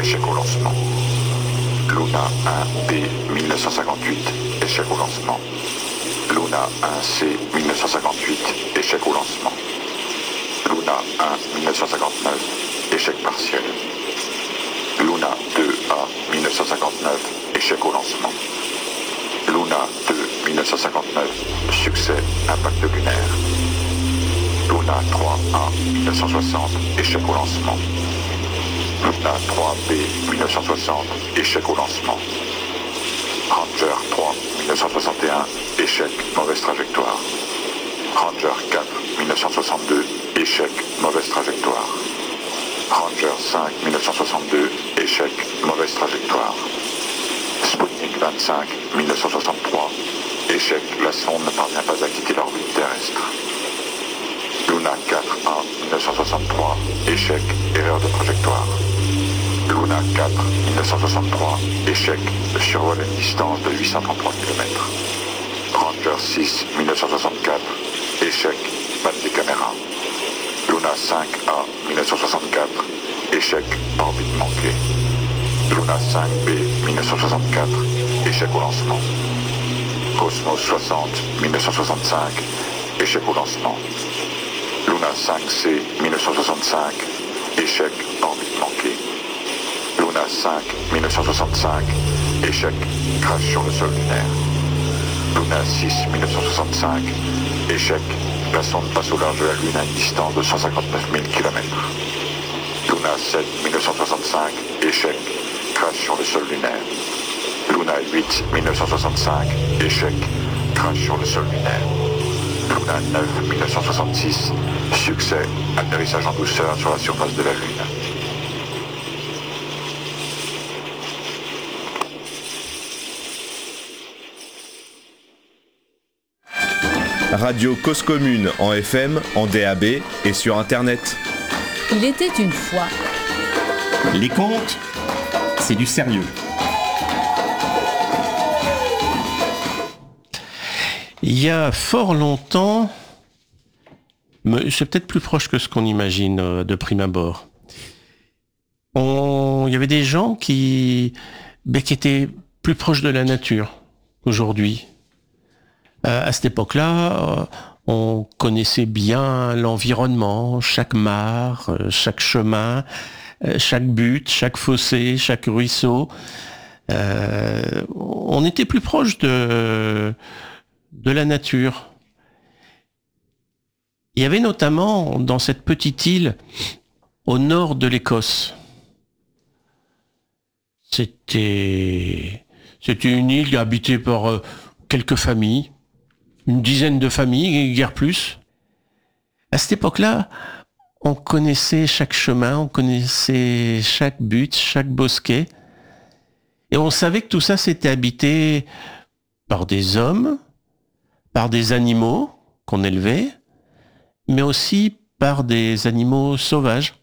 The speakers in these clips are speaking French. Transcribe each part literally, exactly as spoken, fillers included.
échec au lancement. Luna un B mille neuf cent cinquante-huit, échec au lancement. Luna un C mille neuf cent cinquante-huit, échec au lancement. Luna un mille neuf cent cinquante-neuf, échec partiel. Luna deux A mille neuf cent cinquante-neuf, échec au lancement. Luna deux mille neuf cent cinquante-neuf, succès, impact lunaire. Luna trois A mille neuf cent soixante, échec au lancement. Luna trois B mille neuf cent soixante, échec au lancement. Ranger trois mille neuf cent soixante et un, échec, mauvaise trajectoire. Ranger quatre mille neuf cent soixante-deux, échec, mauvaise trajectoire. Ranger cinq mille neuf cent soixante-deux, échec, mauvaise trajectoire. Sputnik vingt-cinq mille neuf cent soixante-trois, échec, la sonde ne parvient pas à quitter l'orbite terrestre. Luna quatre A mille neuf cent soixante-trois, échec, erreur de trajectoire. Luna quatre mille neuf cent soixante-trois, échec, survol à une distance de huit cent trente-trois kilomètres. Ranger six mille neuf cent soixante-quatre, échec, panne des caméras. Luna cinq A mille neuf cent soixante-quatre, échec, orbite manquée. Luna cinq B mille neuf cent soixante-quatre, échec au lancement. Cosmos soixante mille neuf cent soixante-cinq, échec au lancement. Luna cinq C mille neuf cent soixante-cinq, échec, orbite manquée. Luna cinq mille neuf cent soixante-cinq, échec, crash sur le sol lunaire. Luna six mille neuf cent soixante-cinq, échec, la sonde passe au large de la Lune à une distance de cent cinquante-neuf mille kilomètres. Luna sept mille neuf cent soixante-cinq, échec, crash sur le sol lunaire. Luna huit mille neuf cent soixante-cinq, échec, crash sur le sol lunaire. Luna neuf mille neuf cent soixante-six, succès, atterrissage en douceur sur la surface de la Lune. Radio Cause Commune en F M, en D A B et sur Internet. Il était une fois. Les contes, c'est du sérieux. Il y a fort longtemps, mais c'est peut-être plus proche que ce qu'on imagine de prime abord. On, il y avait des gens qui, ben, qui étaient plus proches de la nature qu'aujourd'hui. Euh, à cette époque-là, euh, on connaissait bien l'environnement, chaque mare, euh, chaque chemin, euh, chaque butte, chaque fossé, chaque ruisseau. Euh, on était plus proche de, de la nature. Il y avait notamment dans cette petite île au nord de l'Écosse. C'était, c'était une île habitée par euh, quelques familles. Une dizaine de familles, guère plus. À cette époque-là, on connaissait chaque chemin, on connaissait chaque butte, chaque bosquet. Et on savait que tout ça s'était habité par des hommes, par des animaux qu'on élevait, mais aussi par des animaux sauvages.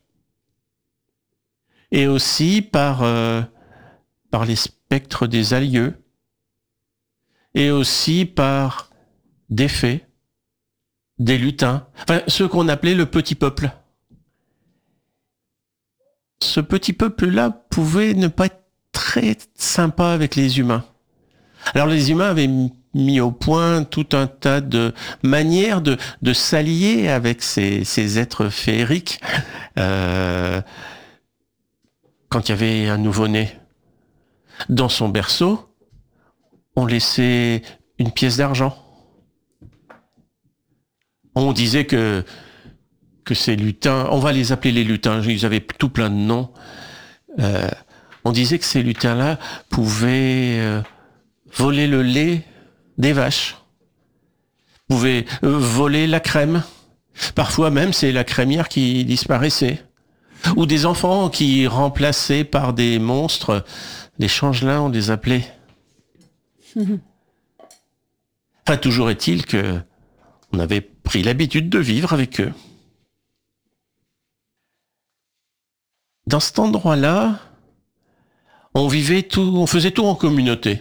Et aussi par, euh, par les spectres des alieux. Et aussi par des fées, des lutins, enfin ceux qu'on appelait le petit peuple. Ce petit peuple-là pouvait ne pas être très sympa avec les humains. Alors les humains avaient mis au point tout un tas de manières de, de s'allier avec ces, ces êtres féeriques. Euh, quand il y avait un nouveau-né, dans son berceau, on laissait une pièce d'argent. On disait que, que ces lutins, on va les appeler les lutins, ils avaient tout plein de noms. Euh, on disait que ces lutins-là pouvaient euh, voler le lait des vaches, pouvaient euh, voler la crème. Parfois même, c'est la crémière qui disparaissait. Ou des enfants qui remplaçaient par des monstres, les changelins, on les appelait. Enfin, toujours est-il que on avait pris l'habitude de vivre avec eux. Dans cet endroit-là, on vivait tout, on faisait tout en communauté.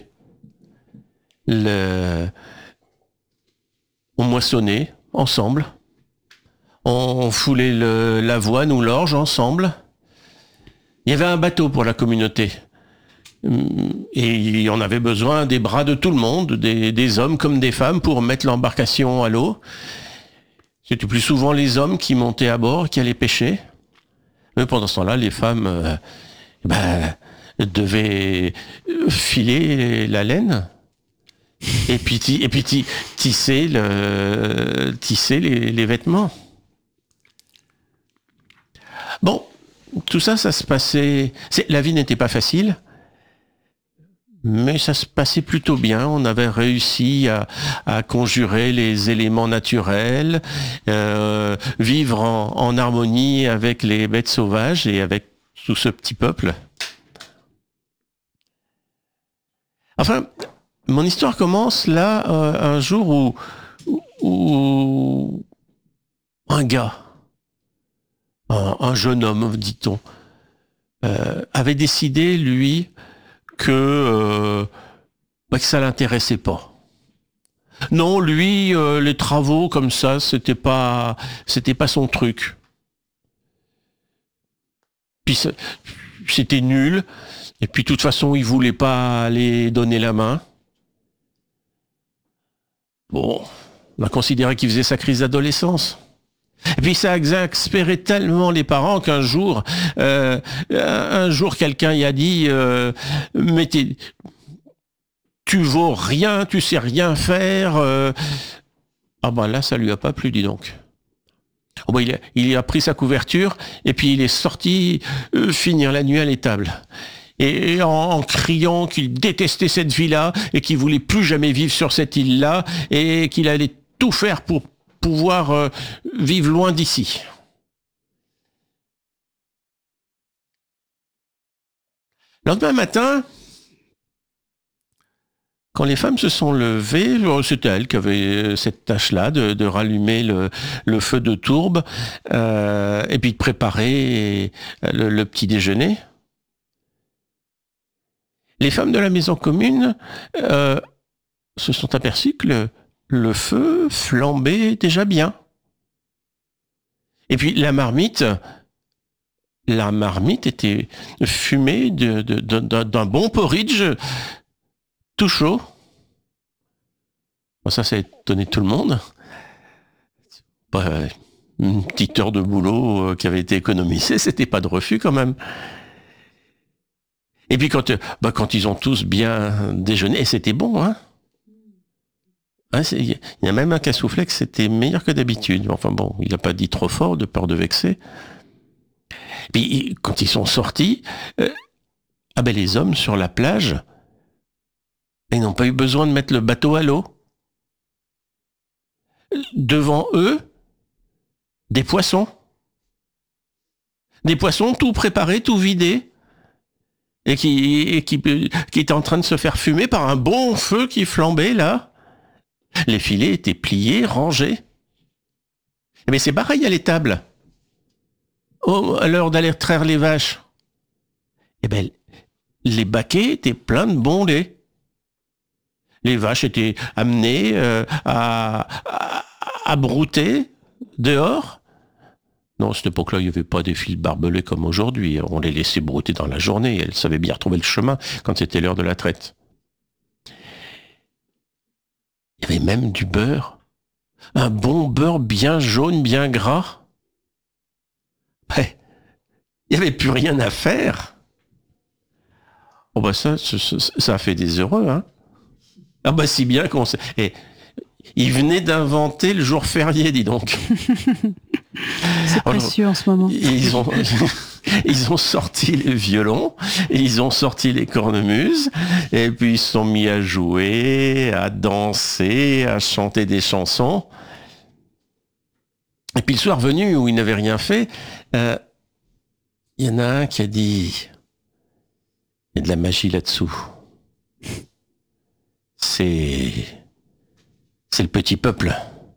Le, on moissonnait ensemble. On foulait le, l'avoine ou l'orge ensemble. Il y avait un bateau pour la communauté. Et on avait besoin des bras de tout le monde, des, des hommes comme des femmes, pour mettre l'embarcation à l'eau. C'était plus souvent les hommes qui montaient à bord, qui allaient pêcher. Mais pendant ce temps-là, les femmes euh, ben, devaient filer la laine et puis, et puis tisser, le, tisser les, les vêtements. Bon, tout ça, ça se passait... C'est, la vie n'était pas facile. Mais ça se passait plutôt bien. On avait réussi à, à conjurer les éléments naturels, euh, vivre en, en harmonie avec les bêtes sauvages et avec tout ce petit peuple. Enfin, mon histoire commence là, euh, un jour où, où un gars, un, un jeune homme, dit-on, euh, avait décidé, lui, que, euh, bah, que ça l'intéressait pas. Non, lui, euh, les travaux comme ça, c'était pas, c'était pas son truc. Puis c'était nul. Et puis de toute façon, il voulait pas aller donner la main. Bon, on a considéré qu'il faisait sa crise d'adolescence. Et puis ça a exaspéré tellement les parents qu'un jour, euh, un jour quelqu'un y a dit euh, « Mais t'es, tu vaux rien, tu sais rien faire. Euh. » Ah ben là, ça lui a pas plu, dis donc. Oh ben, il, a, il a pris sa couverture et puis il est sorti euh, finir la nuit à l'étable. Et en, en criant qu'il détestait cette vie-là et qu'il voulait plus jamais vivre sur cette île-là et qu'il allait tout faire pour pouvoir euh, vivre loin d'ici. Le lendemain matin, quand les femmes se sont levées, c'était elle qui avait cette tâche-là de, de rallumer le, le feu de tourbe euh, et puis de préparer le, le petit déjeuner. Les femmes de la maison commune euh, se sont aperçues que le, le feu flambait déjà bien. Et puis la marmite, la marmite était fumée de, de, de, d'un, d'un bon porridge tout chaud. Bon, ça, ça a étonné tout le monde. Bah, une petite heure de boulot qui avait été économisée, c'était pas de refus quand même. Et puis quand, bah, quand ils ont tous bien déjeuné, et c'était bon, hein. Hein, il y a même un qui a soufflé que c'était meilleur que d'habitude. Enfin bon, il n'a pas dit trop fort, de peur de vexer. Puis quand ils sont sortis, euh, ah ben les hommes sur la plage, ils n'ont pas eu besoin de mettre le bateau à l'eau. Devant eux, des poissons. Des poissons tout préparés, tout vidés. Et qui, et qui, qui étaient en train de se faire fumer par un bon feu qui flambait là. Les filets étaient pliés, rangés. Mais c'est pareil à l'étable. Oh, à l'heure d'aller traire les vaches. Eh ben, les baquets étaient pleins de bon lait. Les vaches étaient amenées euh, à, à, à brouter dehors. Non, à cette époque-là, il n'y avait pas des fils barbelés comme aujourd'hui. On les laissait brouter dans la journée. Elles savaient bien retrouver le chemin quand c'était l'heure de la traite. Il y avait même du beurre. Un bon beurre bien jaune, bien gras. Ouais, il n'y avait plus rien à faire. Oh bah ça, ça, ça a fait des heureux, hein. Ah bah si bien qu'on sait. Et ils venaient d'inventer le jour férié, dis donc. C'est précieux en ce moment. Ils ont, ils ont sorti les violons, ils ont sorti les cornemuses, et puis ils se sont mis à jouer, à danser, à chanter des chansons. Et puis le soir venu, où ils n'avaient rien fait, euh, il y en a un qui a dit « Il y a de la magie là-dessous. C'est... c'est le petit peuple. »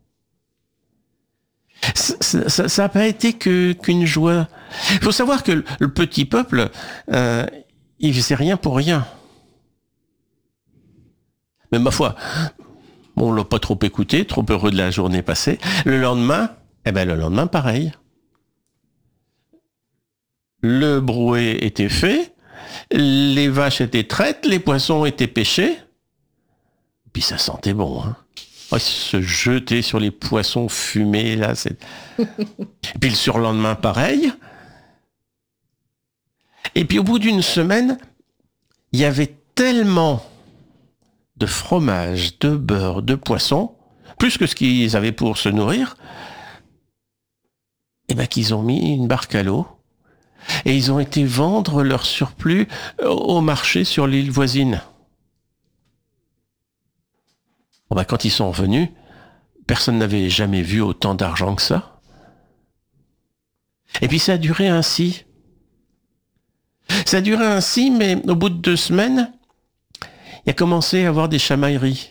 Ça n'a pas été que, qu'une joie. Il faut savoir que le, le petit peuple, euh, il faisait rien pour rien. Mais ma foi, on l'a pas trop écouté, trop heureux de la journée passée. Le lendemain, eh ben le lendemain pareil. le brouet était fait, les vaches étaient traites, les poissons étaient pêchés. Puis ça sentait bon, hein. Oh, se jeter sur les poissons fumés, là, c'est... Et puis le surlendemain, pareil. Et puis au bout d'une semaine, il y avait tellement de fromage, de beurre, de poisson, plus que ce qu'ils avaient pour se nourrir, et ben qu'ils ont mis une barque à l'eau et ils ont été vendre leur surplus au marché sur l'île voisine. Bon ben quand ils sont revenus, personne n'avait jamais vu autant d'argent que ça. Et puis ça a duré ainsi. Ça a duré ainsi, mais au bout de deux semaines, il a commencé à avoir des chamailleries.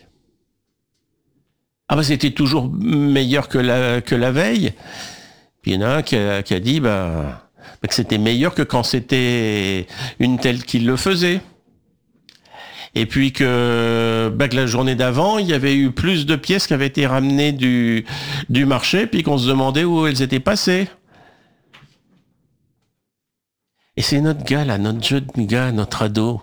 Ah bah c'était toujours meilleur que la, que la veille. Puis il y en a un qui a, qui a dit bah, bah, que c'était meilleur que quand c'était une telle qui le faisait. Et puis que, bah, que la journée d'avant, il y avait eu plus de pièces qui avaient été ramenées du, du marché, puis qu'on se demandait où elles étaient passées. Et c'est notre gars là, notre jeune gars, notre ado,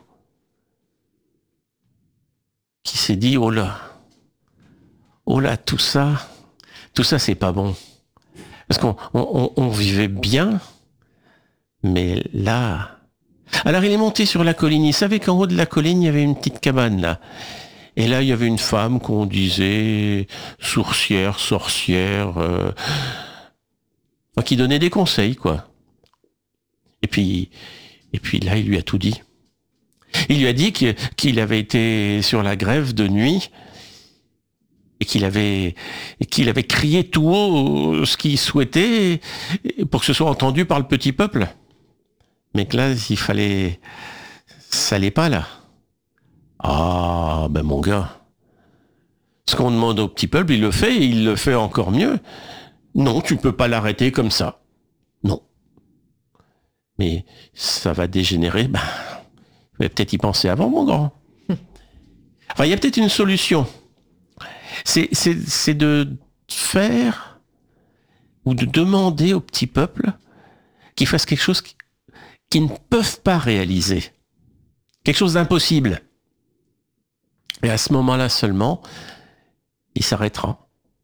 qui s'est dit, oh là, oh là, tout ça, tout ça c'est pas bon. Parce qu'on on, on vivait bien, mais là... Alors il est monté sur la colline, il savait qu'en haut de la colline, il y avait une petite cabane là. Et là, il y avait une femme qu'on disait sourcière, sorcière, euh... enfin, qui donnait des conseils, quoi. Et puis, et puis là, il lui a tout dit. Il lui a dit que, qu'il avait été sur la grève de nuit et qu'il avait, et qu'il avait crié tout haut ce qu'il souhaitait pour que ce soit entendu par le petit peuple. Mais que là, il fallait... Ça allait pas, là. Ah, ben mon gars, ce qu'on demande au petit peuple, il le fait et il le fait encore mieux. Non, tu ne peux pas l'arrêter comme ça. Non. Mais ça va dégénérer, ben, il va peut-être y penser avant, mon grand. Enfin, il y a peut-être une solution. C'est, c'est, c'est de faire ou de demander au petit peuple qu'il fasse quelque chose qui, qu'ils ne peuvent pas réaliser. Quelque chose d'impossible. Et à ce moment-là seulement, il s'arrêtera.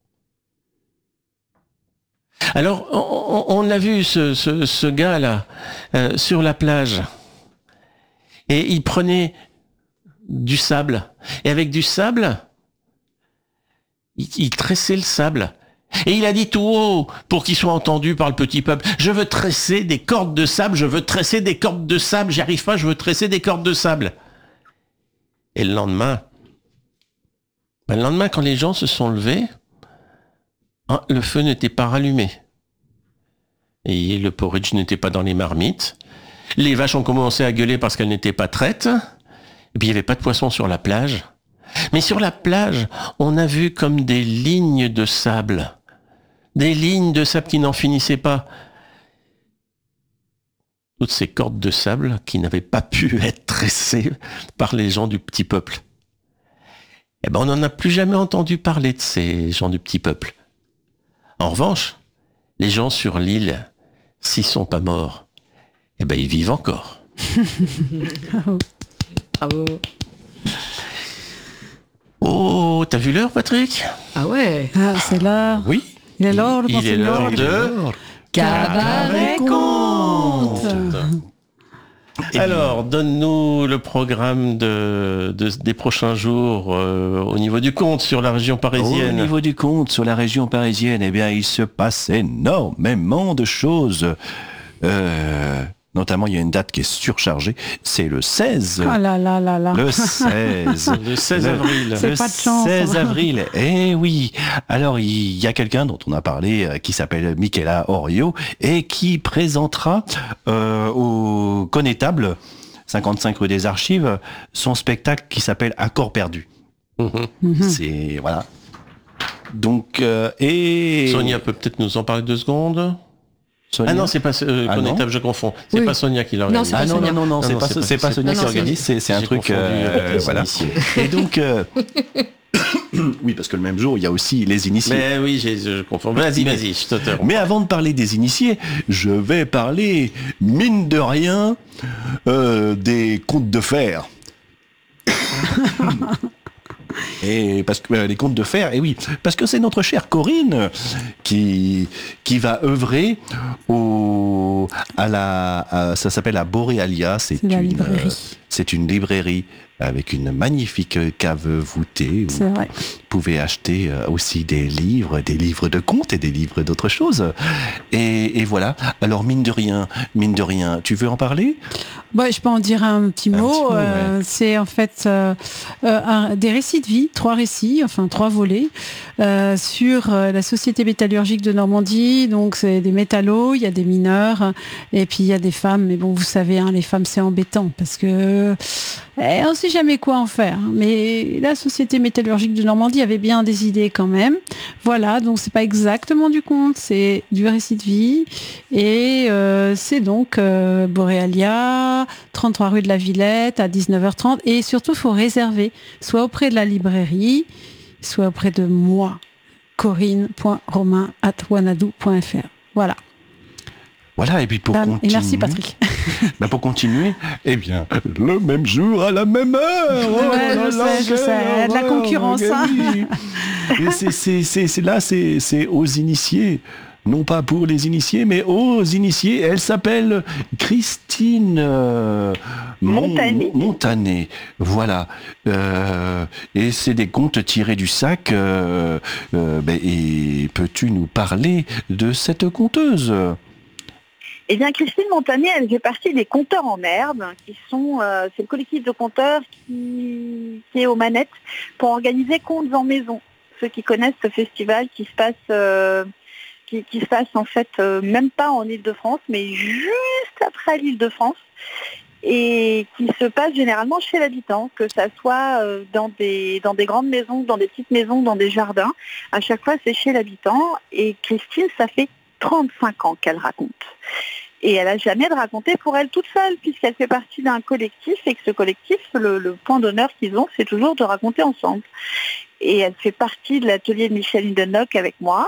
Alors, on, on a vu ce, ce, ce gars-là euh, sur la plage. Et il prenait du sable. Et avec du sable, il, il tressait le sable. Et il a dit tout haut, pour qu'il soit entendu par le petit peuple, je veux tresser des cordes de sable, je veux tresser des cordes de sable, j'y arrive pas, je veux tresser des cordes de sable. Et le lendemain, ben le lendemain, quand les gens se sont levés, hein, le feu n'était pas rallumé. Et le porridge n'était pas dans les marmites. Les vaches ont commencé à gueuler parce qu'elles n'étaient pas traites. Et puis il n'y avait pas de poissons sur la plage. Mais sur la plage, on a vu comme des lignes de sable. Des lignes de sable qui n'en finissaient pas. Toutes ces cordes de sable qui n'avaient pas pu être tressées par les gens du petit peuple. Eh ben, on n'en a plus jamais entendu parler de ces gens du petit peuple. En revanche, les gens sur l'île, s'ils sont pas morts, eh ben, ils vivent encore. Bravo. Bravo. Oh, t'as vu l'heure, Patrick? Ah ouais. Ah, c'est l'heure. Oui. Il est l'heure, le Il est l'heure de... Cabaret Conte. Alors, donne-nous le programme de, de, des prochains jours euh, au niveau du conte sur la région parisienne. Au niveau du conte sur la région parisienne, eh bien, il se passe énormément de choses. Euh, notamment, il y a une date qui est surchargée. C'est le seize. Oh là là là là. Le seize. Le seize avril. C'est Le pas de chance. seize avril. Eh oui. Alors, il y a quelqu'un dont on a parlé euh, qui s'appelle Michaela Orio et qui présentera euh, au Connétable, cinquante-cinq rue des Archives, son spectacle qui s'appelle Accords perdus. Mm-hmm. Mhm. C'est... Voilà. Donc, euh, et... Sonia peut peut-être nous en parler deux secondes. Sonia. Ah non, c'est pas euh, Ah Connétable, non. je confonds. C'est Oui. pas Sonia qui l'organise. Non, Ah non, Sonia. non, non, non, Non, c'est non, pas, c'est c'est pas- pas Sonia non, qui non, organise, c'est, c'est un j'ai truc... confondu euh, avec les voilà. initiés. Et donc, euh, Oui, parce que le même jour, il y a aussi les initiés. Mais oui, j'ai- je confonds. Vas-y, vas-y, je te te- Mais avant de parler des initiés, je vais parler, mine de rien, euh, des contes de fer. Et parce que euh, les contes de fer, et oui, parce que c'est notre chère Corinne qui qui va œuvrer au à la à- ça s'appelle la Borealia, c'est C'est la une librairie. euh, c'est une librairie avec une magnifique cave voûtée où C'est vrai. vous pouvez acheter euh, aussi des livres, des livres de contes et des livres d'autres choses. Et, et voilà. Alors mine de rien, mine de rien, tu veux en parler? Bah, je peux en dire un petit Un mot. petit mot, euh, ouais. C'est en fait euh, euh, un- des récits de vie, trois récits, enfin trois volets, euh, sur euh, la Société métallurgique de Normandie. Donc c'est des métallos, il y a des mineurs, et puis il y a des femmes. Mais bon, vous savez, hein, les femmes c'est embêtant parce que eh, on ne sait jamais quoi en faire. Mais la Société métallurgique de Normandie avait bien des idées quand même. Voilà, donc c'est pas exactement du conte, c'est du récit de vie. Et euh, c'est donc euh, Borealia, trente-trois rue de la Villette, à dix-neuf heures trente. Et surtout, il faut réserver, soit auprès de la librairie, soit auprès de moi, corinne point romain arobase wanadoo point f r. Voilà. Voilà, et puis pour Bam. continuer... Et merci Patrick. Ben pour continuer, eh bien, le même jour à la même heure. Oh Ouais, là je là, sais, je quelle sais, il y a de la horreur, concurrence, mais hein. oui. Et c'est, c'est, c'est, c'est là, c'est, c'est aux initiés. Non pas pour les initiés, mais aux initiés. Elle s'appelle Christine euh, Mon- Montané. Montané. Voilà. Euh, et c'est des contes tirés du sac. euh, euh, ben, et peux-tu nous parler de cette conteuse? Eh bien, Christine Montané, elle fait partie des Conteurs en herbe, qui sont, euh, c'est le collectif de conteurs qui, qui est aux manettes pour organiser Contes en maison. Ceux qui connaissent ce festival qui se passe, euh, qui, qui se passe en fait euh, même pas en Île-de-France, mais juste après l'Île-de-France, et qui se passe généralement chez l'habitant, que ça soit euh, dans des dans des grandes maisons, dans des petites maisons, dans des jardins. À chaque fois, c'est chez l'habitant. Et Christine, ça fait trente-cinq ans qu'elle raconte. Et elle n'a jamais de raconter pour elle toute seule, puisqu'elle fait partie d'un collectif, et que ce collectif, le, le point d'honneur qu'ils ont, c'est toujours de raconter ensemble. Et elle fait partie de l'atelier de Michel Hindenlock avec moi.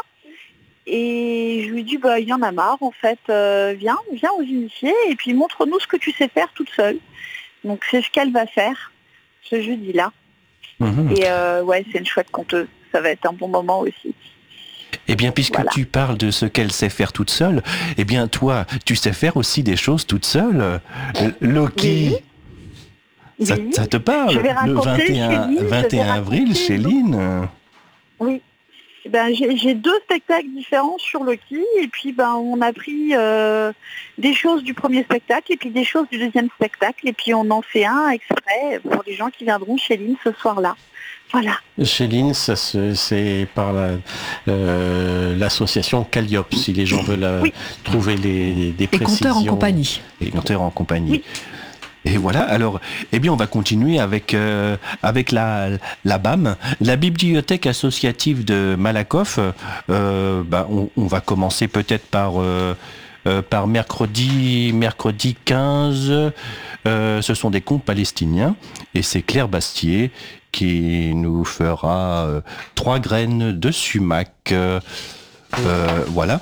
Et je lui dis, bah, il y en a marre, en fait, euh, viens, viens aux initiés, et puis montre-nous ce que tu sais faire toute seule. Donc c'est ce qu'elle va faire, ce jeudi-là. Mhm. Et euh, ouais, c'est une chouette conteuse, ça va être un bon moment aussi. Eh bien, puisque Voilà. tu parles de ce qu'elle sait faire toute seule, eh bien, toi, tu sais faire aussi des choses toute seule. Euh, Loki, ça, Oui. ça te parle? Je vais Le raconter vingt et un, chez Lynn, je vais vingt et un avril, raconter, chez donc. Lynn. Oui. Eh Ben, j'ai j'ai deux spectacles différents sur Loki, et puis ben, on a pris euh, des choses du premier spectacle et puis des choses du deuxième spectacle, et puis on en fait un exprès pour les gens qui viendront chez Lynn ce soir-là. Voilà. Chez Lynn, ça se- c'est par la, euh, l'association Calliope, si les gens veulent euh, Oui. trouver les, des Et précisions. compteur en compagnie. Et compteurs en compagnie. Oui. Et voilà, alors, eh bien, on va continuer avec, euh, avec la, la B A M, la Bibliothèque associative de Malakoff. Euh, bah, on, on va commencer peut-être par, euh, euh, par mercredi, mercredi quinze. Euh, ce sont des contes palestiniens. Et c'est Claire Bastier qui nous fera euh, trois graines de sumac. Euh, euh, voilà.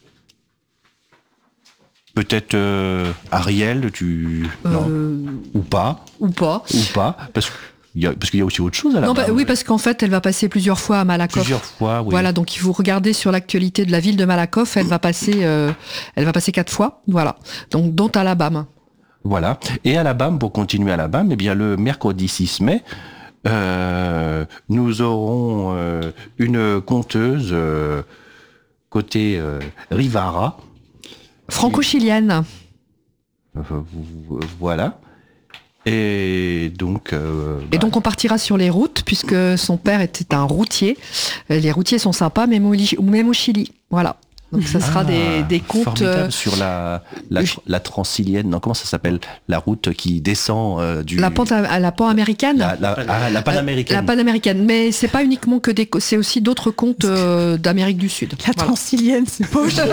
Peut-être euh, Ariel, tu... Non. Euh, Ou pas, ou pas. ou pas, parce qu'il y a, parce qu'il y a aussi autre chose à la Non, bah, base. oui, parce qu'en fait, elle va passer plusieurs fois à Malakoff. Plusieurs fois, oui. Voilà, donc il faut regarder sur l'actualité de la ville de Malakoff. Elle va passer, euh, elle va passer quatre fois. Voilà. Donc, dont à la B A M. Voilà. Et à la B A M, pour continuer à la B A M, eh bien, le mercredi six mai, euh, nous aurons euh, une conteuse euh, côté euh, Rivara. Franco-chilienne. Euh, voilà. Et donc... euh, Et bah, donc, on partira sur les routes, puisque son père était un routier. Euh, Les routiers sont sympas, même au, Li- même au Chili. Voilà. Donc ça sera Ah, des, des contes... formidable, euh, sur la, la, la Transilienne, non, comment ça s'appelle? La route qui descend euh, du... La pente à la pan américaine. La, la, ah, la panaméricaine. La panaméricaine, mais c'est pas uniquement que des, c'est aussi d'autres contes euh, d'Amérique du Sud. La Transilienne, c'est pas aujourd'hui.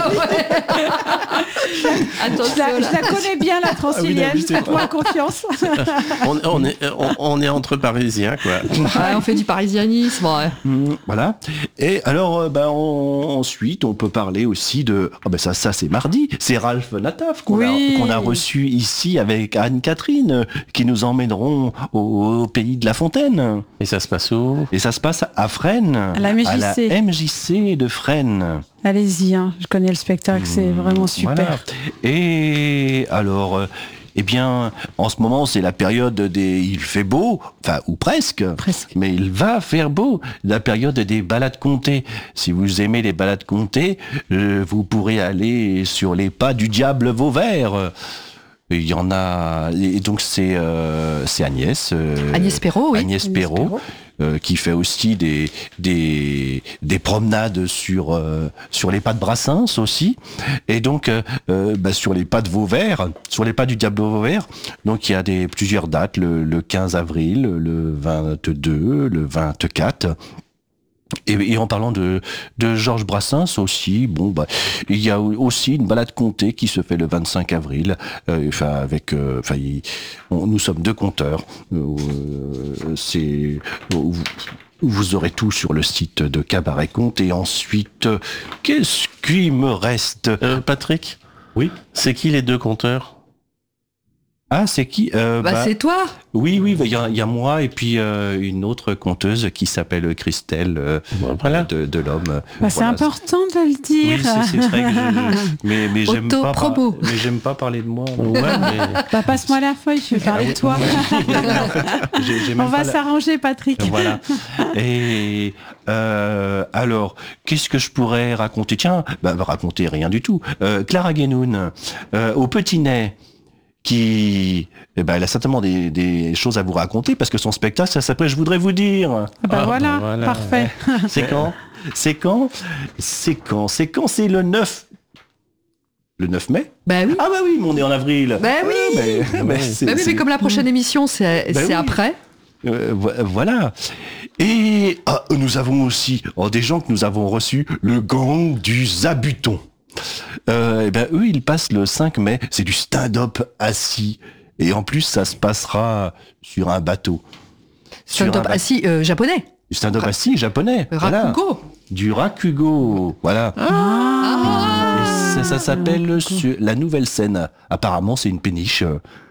Attention, Je la, là. je la connais bien, la Transilienne. Ah oui, non, je sais Faites-moi confiance. on, on est, on, on est entre Parisiens, quoi. Ouais, on fait du parisianisme. Ouais. Mmh, voilà. Et alors, euh, ben, on- ensuite, on peut parler aussi de... Ah ben ça, ça c'est mardi. C'est Ralph Nataf qu'on Oui. a, qu'on a reçu ici avec Anne-Catherine, euh, qui nous emmèneront au, au pays de La Fontaine. Et ça se passe où? Et ça se passe à Fresnes. À la M J C. À la M J C de Fresnes. Allez-y, hein, je connais le spectacle, c'est vraiment super. Voilà. Et alors, euh, eh bien, en ce moment, c'est la période des... Il fait beau, enfin, ou presque. Presque. Mais il va faire beau. La période des balades comptées. Si vous aimez les balades comptées, euh, vous pourrez aller sur les pas du diable Vauvert. Il y en a... Et donc, c'est euh, c'est Agnès. euh, Agnès Perrault, oui. Agnès Agnès Perrault. Perrault. Euh, qui fait aussi des, des, des promenades sur, euh, sur les pas de Brassens aussi. Et donc, euh, euh, bah, sur les pas de Vauvert, sur les pas du Diable Vauvert, donc il y a des, plusieurs dates, le, le quinze avril, le vingt-deux, le vingt-quatre. Et, et en parlant de, de Georges Brassens aussi, bon bah il y a aussi une balade comptée qui se fait le vingt-cinq avril. Euh, enfin avec, euh, enfin il- on- nous sommes deux conteurs. Euh, c'est vous, vous aurez tout sur le site de Cabaret Conte. Et ensuite, euh, qu'est-ce qui me reste? Euh, Patrick, Oui. c'est qui les deux compteurs? Ah, c'est qui? Euh, Bah, bah, c'est toi. Oui, oui, il y, a- il y a moi et puis euh, une autre conteuse qui s'appelle Christelle euh, Voilà. de, de l'homme. Bah, c'est Voilà. important de le dire. Oui, c'est c'est vrai que je, je- mais, mais j'aime pas, par- Auto-promo. mais j'aime pas parler de moi. Ouais, mais... Bah, passe-moi la feuille, je vais parler de toi. J'ai- j'ai même On va pas la- s'arranger, Patrick. Voilà. Et euh, alors, qu'est-ce que je pourrais raconter? Tiens, bah, raconter rien du tout. Euh, Clara Guénoun, euh, au Petit Nez, qui, eh ben, elle a certainement des, des choses à vous raconter parce que son spectacle, ça s'appelle Je voudrais vous dire. Ah bah Ah, voilà, bah voilà. parfait. C'est quand? C'est quand? C'est quand? C'est quand? C'est le neuf. Le neuf mai? Bah oui. Ah bah oui, mais on est en avril. Bah oui. Ah, mais, mais c'est- Bah oui, c'est- mais comme la prochaine émission, c'est Bah c'est oui. après. Euh, vo- voilà. Et ah, nous avons aussi oh, des gens que nous avons reçus, le gang du Zabuton. Euh, eh ben, eux, ils passent le cinq mai. C'est du stand-up assis. Et en plus, ça se passera sur un bateau. Sur un Stand-up bateau. assis euh, japonais. Du stand-up assis japonais. Voilà. Rakugo. Du Rakugo. Voilà. Ah. Et ça, ça s'appelle sur la nouvelle scène. Apparemment, c'est une péniche.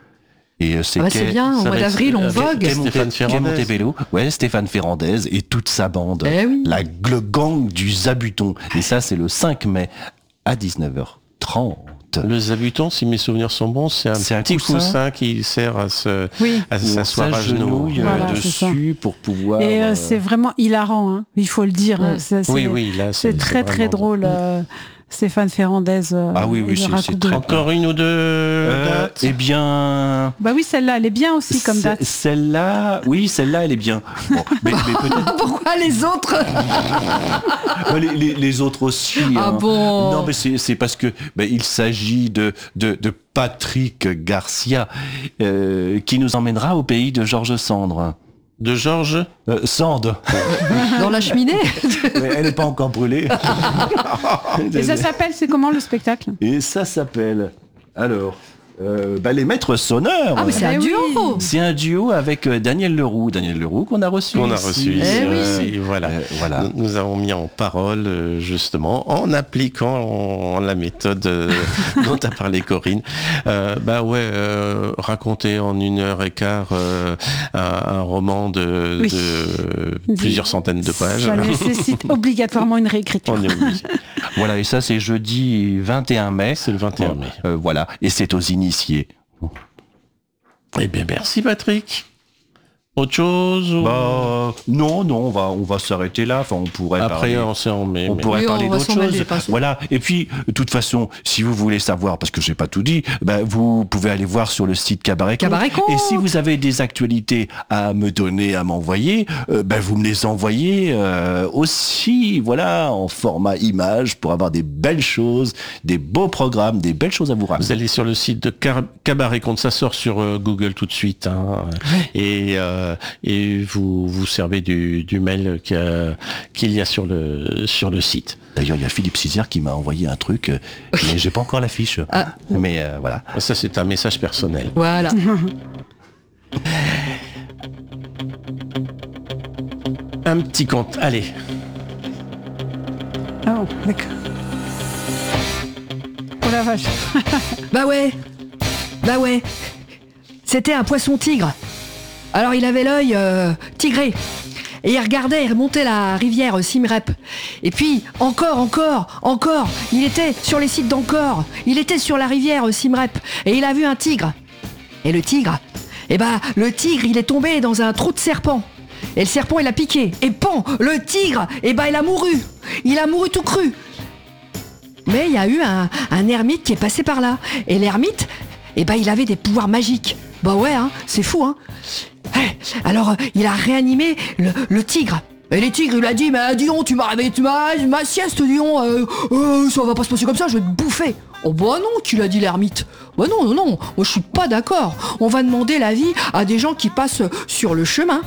Et euh, c'est Ah bah, c'est Kay- bien, au ça mois va être- d'avril, on euh, vogue. Kay Monte- Stéphane Kay Ferrandez. Montebello. Ouais, Stéphane Ferrandez et toute sa bande. Eh oui. La, le gang du Zabuton. Et ça, c'est le cinq mai à dix-neuf heures trente. Le zabuton, si mes souvenirs sont bons, c'est un C'est un petit coussin. coussin, qui sert à se Oui. à On s'asseoir à genoux. s'agenouille, euh, Voilà, c'est ça. dessus pour pouvoir... Et euh, euh, c'est vraiment hilarant, hein. Il faut le dire. hein. Mm. C'est- c'est- Oui, oui, là, C'est très très vraiment- drôle, euh, Stéphane Ferrandez. euh, Ah oui, oui, et le c'est- c'est Rakugo. très- Encore une ou deux euh, dates? eh bien... Bah oui, celle-là, elle est bien aussi comme ce- date. Celle-là, oui, celle-là, elle est bien. Bon, mais, mais peut-être Pourquoi les autres? Ouais, les, les- les autres aussi. Ah hein. bon? Non, mais c'est c'est parce que ben, il s'agit de, de, de Patrick Garcia euh, qui nous emmènera au pays de Georges Sandre. De Georges? Euh, Sande. Dans la cheminée? Mais elle n'est pas encore brûlée. Et ça s'appelle, c'est comment le spectacle? Et ça s'appelle alors euh, bah, les maîtres sonneurs. Ah, mais c'est Eh un oui. duo. C'est un duo avec euh, Daniel Leroux. Daniel Leroux qu'on a reçu. Qu'on a ici. reçu Eh ici. oui. euh, et voilà. Euh, voilà. Nous, nous avons mis en parole, euh, justement, en appliquant la méthode euh, dont a parlé Corinne. Euh, bah ouais, euh, raconter en une heure et quart euh, un, un roman de, Oui. de plusieurs centaines de pages. Ça nécessite obligatoirement une réécriture. On est obligé. Voilà, et ça c'est jeudi vingt et un mai. C'est le vingt et un mai. Euh, voilà, et c'est aux initiés. Eh bien, merci Patrick. Autre chose ou... Bah, non, non, on va, on va s'arrêter là. Enfin, on pourrait Après, parler. on s'en met. On mais- pourrait Oui, parler on va d'autres s'en mêler, choses. pas sûr. Voilà. Et puis, de toute façon, si vous voulez savoir, parce que j'ai pas tout dit, ben, vous pouvez aller voir sur le site Cabaret Conte. Cabaret Conte. Et si vous avez des actualités à me donner, à m'envoyer, euh, ben, vous me les envoyez euh, aussi, voilà, en format image pour avoir des belles choses, des beaux programmes, des belles choses à vous raconter. Vous allez sur le site de Car- Cabaret Conte, ça sort sur euh, Google tout de suite, hein, et euh, et vous vous servez du, du mail qu'il y a, qu'il y a sur le sur le site. D'ailleurs, il y a Philippe Cizière qui m'a envoyé un truc, euh, mais j'ai pas encore la fiche. Ah. Mais euh, voilà. Ça, c'est un message personnel. Voilà. Un petit compte. Allez. Ah bon, d'accord. Oh la vache. Bah ouais. Bah ouais. C'était un poisson tigre. Alors il avait l'œil euh, tigré. Et il regardait, il remontait la rivière euh, Simrep. Et puis, encore, encore, encore, il était sur les sites d'encore. Il était sur la rivière euh, Simrep. Et il a vu un tigre. Et le tigre, eh bah, le tigre, il est tombé dans un trou de serpent. Et le serpent, il a piqué. Et pan, le tigre, eh bah, il a mouru. Il a mouru tout cru. Mais il y a eu un, un ermite qui est passé par là. Et l'ermite, eh ben, il avait des pouvoirs magiques. Bah ouais, hein, c'est fou, hein. Eh, alors, euh, il a réanimé le, le tigre. Et le tigre, il a dit, mais dis donc, tu m'as réveillé ma, ma sieste, dis donc, euh, euh, ça va pas se passer comme ça, je vais te bouffer. Oh bah non, qu'il a dit l'ermite. Bah non, non, non, moi je suis pas d'accord. On va demander l'avis à des gens qui passent sur le chemin.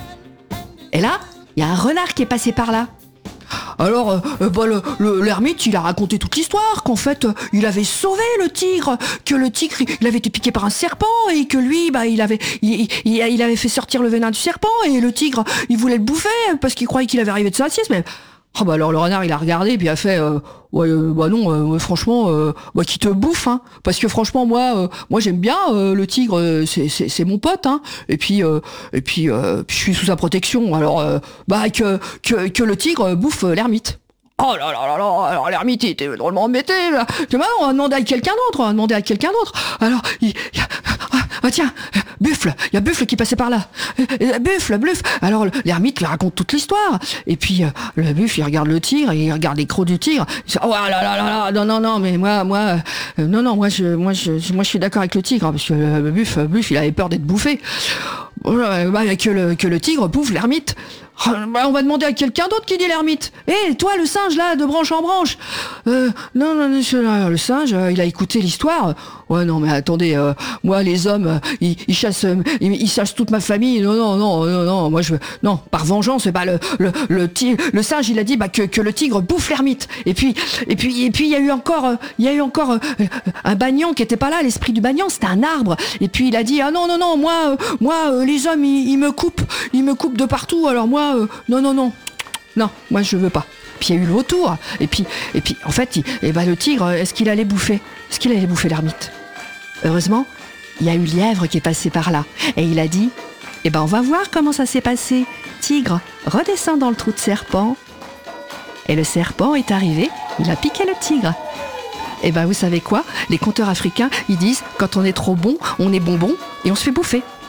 Et là, il y a un renard qui est passé par là. Alors, euh, euh, bah, le, le- l'ermite, il a raconté toute l'histoire, qu'en fait, euh, il avait sauvé le tigre, que le tigre, il avait été piqué par un serpent, et que lui, bah, il avait, il, il- il avait fait sortir le venin du serpent, et le tigre, il voulait le bouffer, parce qu'il croyait qu'il avait arrivé de sa sieste, mais... Oh bah alors le renard il a regardé puis il a fait euh, ouais euh, bah non euh, franchement euh, bah qui te bouffe hein, parce que franchement moi euh, moi j'aime bien euh, le tigre, euh, c'est c'est c'est mon pote hein, et puis euh, et puis, euh, puis je suis sous sa protection, alors euh, bah que que que le tigre bouffe euh, l'ermite. Oh là là là là, alors l'ermite il était drôlement embêté là. Tu vois, on va demander à quelqu'un d'autre, on va demander à quelqu'un d'autre. Alors il, il ah, ah, tiens, Buffle, il y a Buffle qui passait par là. Euh, Buffle, Buffle. Alors l'ermite lui raconte toute l'histoire. Et puis euh, le Buffle il regarde le tigre, et il regarde les crocs du tigre. Il dit, oh là là là là, non non non, mais moi moi euh, non non moi je moi je moi je suis d'accord avec le tigre parce que le Buffle Buffle il avait peur d'être bouffé. Euh, bah, que le que le tigre bouffe l'ermite. Bah, on va demander à quelqu'un d'autre qui dit l'ermite. Eh, toi, le singe, là, de branche en branche. Euh, non, non, non, le singe, euh, il a écouté l'histoire. Ouais, non, mais attendez, euh, moi, les hommes, euh, ils, ils chassent, euh, ils, ils chassent toute ma famille. Non, non, non, non, non, moi, je veux, non, par vengeance, bah, le, le, le, ti- le singe, il a dit, bah, que, que le tigre bouffe l'ermite. Et puis, et puis, et puis, il y a eu encore, euh, il y a eu encore euh, un bagnon qui était pas là, l'esprit du bagnon, c'était un arbre. Et puis, il a dit, ah non, non, non, moi, euh, moi, euh, les hommes, ils, ils me coupent, ils me coupent de partout. Alors moi, euh, non, non, non, non, moi, je veux pas. Puis il y a eu le vautour. Et puis, et puis, en fait, il, et bah, le tigre, est-ce qu'il allait bouffer, est-ce qu'il allait bouffer l'ermite? Heureusement, il y a eu lièvre qui est passé par là. Et il a dit, eh ben, on va voir comment ça s'est passé. Tigre, redescends dans le trou de serpent. Et le serpent est arrivé, il a piqué le tigre. Et ben, vous savez quoi? Les conteurs africains, ils disent, quand on est trop bon, on est bonbon et on se fait bouffer.